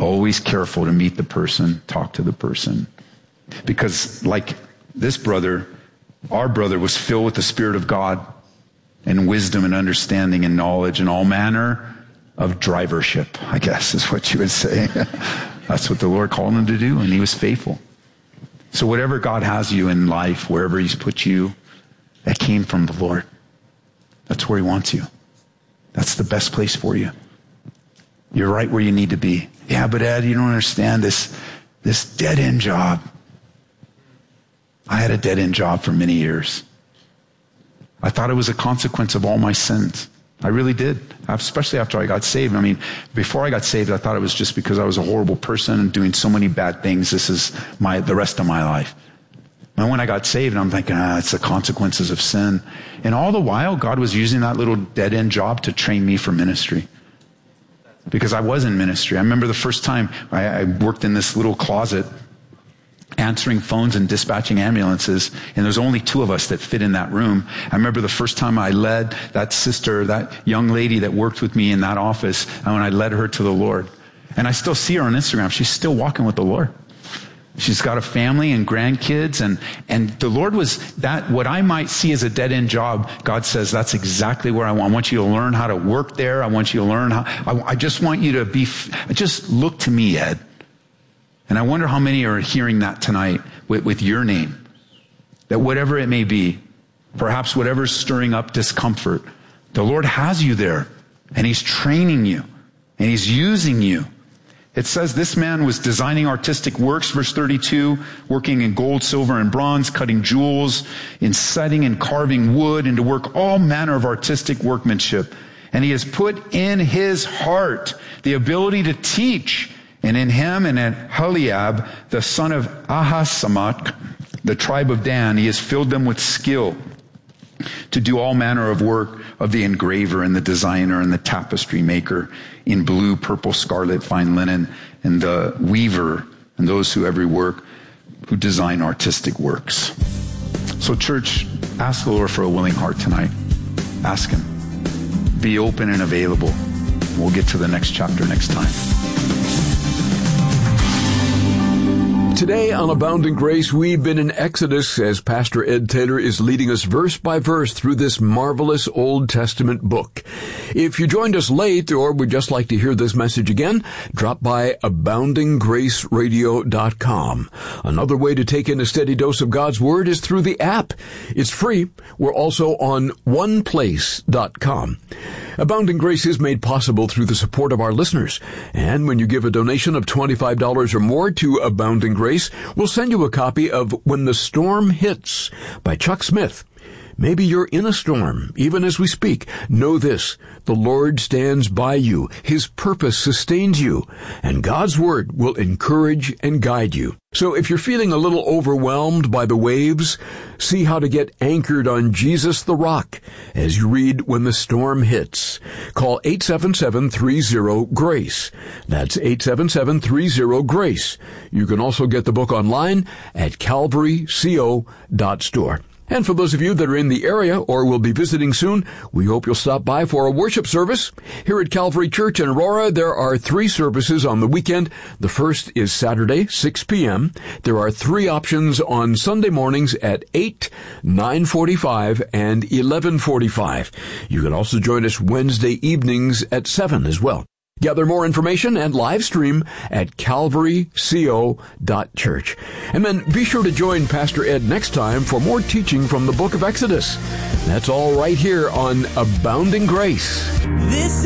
Always careful to meet the person, talk to the person. Because like this brother, our brother was filled with the Spirit of God and wisdom and understanding and knowledge and all manner of drivership, I guess is what you would say. That's what the Lord called him to do, and he was faithful. So whatever God has you in life, wherever he's put you, that came from the Lord. That's where he wants you. That's the best place for you. You're right where you need to be. Yeah, but Ed, you don't understand this dead-end job. I had a dead-end job for many years. I thought it was a consequence of all my sins. I really did, especially after I got saved. I mean, before I got saved, I thought it was just because I was a horrible person and doing so many bad things. This is the rest of my life. And when I got saved, I'm thinking, it's the consequences of sin. And all the while, God was using that little dead-end job to train me for ministry. Because I was in ministry. I remember the first time I worked in this little closet answering phones and dispatching ambulances, and there's only 2 of us that fit in that room. I remember the first time I led that sister, that young lady that worked with me in that office, and when I led her to the Lord. And I still see her on Instagram. She's still walking with the Lord. She's got a family and grandkids, and the Lord was that, what I might see as a dead-end job, God says, that's exactly where I want you to learn how to work there. I want you to learn how, I just want you to just look to me, Ed. And I wonder how many are hearing that tonight with your name. That whatever it may be, perhaps whatever's stirring up discomfort, the Lord has you there, and he's training you, and he's using you. It says this man was designing artistic works, verse 32, working in gold, silver, and bronze, cutting jewels, in setting and carving wood, and to work all manner of artistic workmanship. And he has put in his heart the ability to teach. And in him and in Haliab, the son of Ahasamak, the tribe of Dan, he has filled them with skill to do all manner of work of the engraver and the designer and the tapestry maker in blue, purple, scarlet, fine linen, and the weaver and those who every work who design artistic works. So church, ask the Lord for a willing heart tonight. Ask him. Be open and available. We'll get to the next chapter next time. Today on Abounding Grace, we've been in Exodus as Pastor Ed Taylor is leading us verse by verse through this marvelous Old Testament book. If you joined us late or would just like to hear this message again, drop by AboundingGraceRadio.com. Another way to take in a steady dose of God's Word is through the app. It's free. We're also on OnePlace.com. Abounding Grace is made possible through the support of our listeners. And when you give a donation of $25 or more to Abounding Grace, we'll send you a copy of When the Storm Hits by Chuck Smith. Maybe you're in a storm, even as we speak. Know this, the Lord stands by you. His purpose sustains you, and God's Word will encourage and guide you. So if you're feeling a little overwhelmed by the waves, see how to get anchored on Jesus the Rock as you read When the Storm Hits. Call 877-30-GRACE. That's 877-30-GRACE. You can also get the book online at calvaryco.store. And for those of you that are in the area or will be visiting soon, we hope you'll stop by for a worship service. Here at Calvary Church in Aurora, there are 3 services on the weekend. The first is Saturday, 6 p.m. There are 3 options on Sunday mornings at 8, 9:45, and 11:45. You can also join us Wednesday evenings at 7 as well. Gather more information and live stream at calvaryco.church. And then be sure to join Pastor Ed next time for more teaching from the book of Exodus. That's all right here on Abounding Grace.